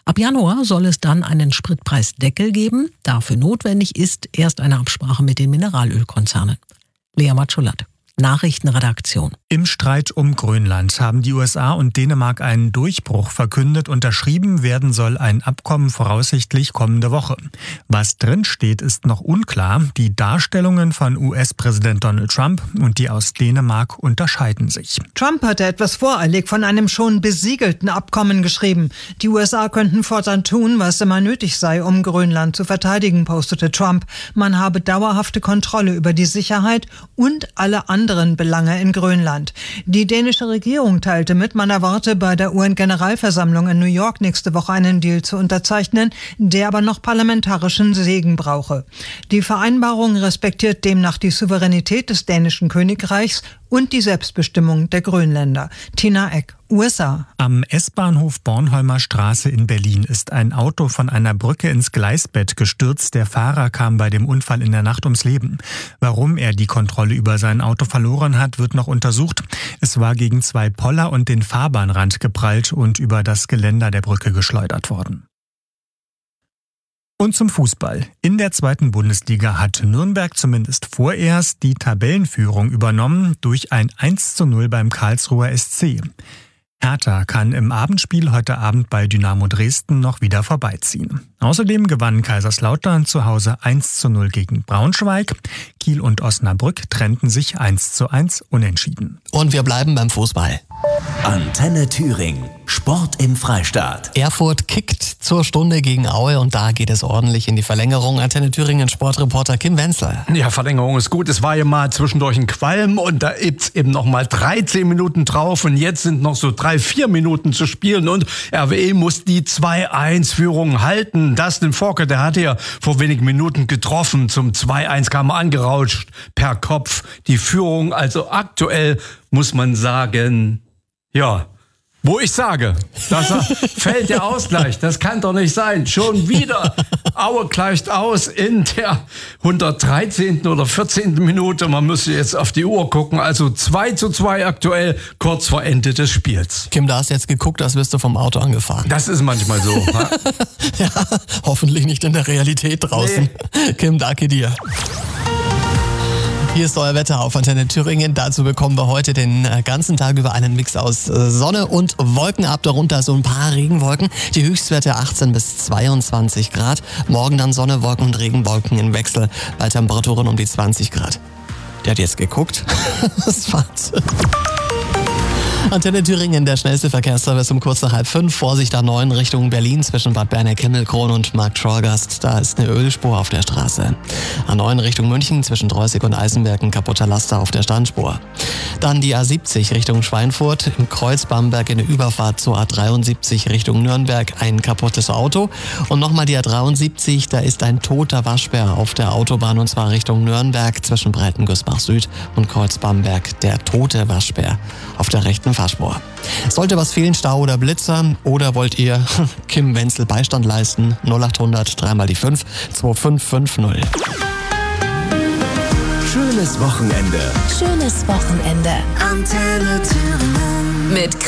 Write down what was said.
Ab Januar soll es dann einen Spritpreisdeckel geben. Dafür notwendig ist erst eine Absprache mit den Mineralölkonzernen. Lea Matschulat, Nachrichtenredaktion. Im Streit um Grönland haben die USA und Dänemark einen Durchbruch verkündet. Unterschrieben werden soll ein Abkommen voraussichtlich kommende Woche. Was drinsteht, ist noch unklar. Die Darstellungen von US-Präsident Donald Trump und die aus Dänemark unterscheiden sich. Trump hatte etwas voreilig von einem schon besiegelten Abkommen geschrieben. Die USA könnten fortan tun, was immer nötig sei, um Grönland zu verteidigen, postete Trump. Man habe dauerhafte Kontrolle über die Sicherheit und alle anderen Belange in Grönland. Die dänische Regierung teilte mit, man erwarte bei der UN-Generalversammlung in New York nächste Woche einen Deal zu unterzeichnen, der aber noch parlamentarischen Segen brauche. Die Vereinbarung respektiert demnach die Souveränität des dänischen Königreichs und die Selbstbestimmung der Grönländer. Tina Eck, USA. Am S-Bahnhof Bornholmer Straße in Berlin ist ein Auto von einer Brücke ins Gleisbett gestürzt. Der Fahrer kam bei dem Unfall in der Nacht ums Leben. Warum er die Kontrolle über sein Auto verloren hat, wird noch untersucht. Es war gegen 2 Poller und den Fahrbahnrand geprallt und über das Geländer der Brücke geschleudert worden. Und zum Fußball. In der 2. Bundesliga hat Nürnberg zumindest vorerst die Tabellenführung übernommen durch ein 1:0 beim Karlsruher SC. Hertha kann im Abendspiel heute Abend bei Dynamo Dresden noch wieder vorbeiziehen. Außerdem gewannen Kaiserslautern zu Hause 1:0 gegen Braunschweig. Kiel und Osnabrück trennten sich 1:1 unentschieden. Und wir bleiben beim Fußball. Antenne Thüringen. Sport im Freistaat. Erfurt kickt zur Stunde gegen Aue und da geht es ordentlich in die Verlängerung. Antenne Thüringen Sportreporter Kim Wenzel. Ja, Verlängerung ist gut. Es war ja mal zwischendurch ein Qualm und da ist eben noch mal 13 Minuten drauf und jetzt sind noch so 3-4 Minuten zu spielen und RWE muss die 2:1-Führung halten. Dustin Forke, der hatte ja vor wenigen Minuten getroffen. Zum 2:1 kam er angerauscht per Kopf. Die Führung, also aktuell muss man sagen, ja, wo ich sage, dass fällt der Ausgleich. Das kann doch nicht sein. Schon wieder. Aue gleicht aus in der 113. oder 14. Minute. Man müsste jetzt auf die Uhr gucken. Also 2:2 aktuell, kurz vor Ende des Spiels. Kim, da hast jetzt geguckt, als wirst du vom Auto angefahren. Das ist manchmal so. Ja, hoffentlich nicht in der Realität draußen. Nee. Kim, danke dir. Hier ist euer Wetter auf Antenne Thüringen. Dazu bekommen wir heute den ganzen Tag über einen Mix aus Sonne und Wolken ab. Darunter so ein paar Regenwolken. Die Höchstwerte 18 bis 22 Grad. Morgen dann Sonne, Wolken und Regenwolken im Wechsel bei Temperaturen um die 20 Grad. Der hat jetzt geguckt. Das war's. Antenne Thüringen, der schnellste Verkehrsservice um kurz nach 4:30. Vorsicht A9 Richtung Berlin zwischen Bad Berneck-Himmelkron und Markt-Schorgast. Da ist eine Ölspur auf der Straße. A9 Richtung München zwischen Dreußig und Eisenberg ein kaputter Laster auf der Standspur. Dann die A70 Richtung Schweinfurt, im Kreuz Bamberg in der Überfahrt zur A73 Richtung Nürnberg ein kaputtes Auto. Und nochmal die A73, da ist ein toter Waschbär auf der Autobahn und zwar Richtung Nürnberg zwischen Breitengüßbach Süd und Kreuz Bamberg. Der tote Waschbär auf der rechten Fahrspur. Sollte was fehlen, Stau oder Blitzer, oder wollt ihr Kim Wenzel Beistand leisten? 0800 3 die 5 2550. Schönes Wochenende. Schönes Wochenende. Antenne Thüringen. Mit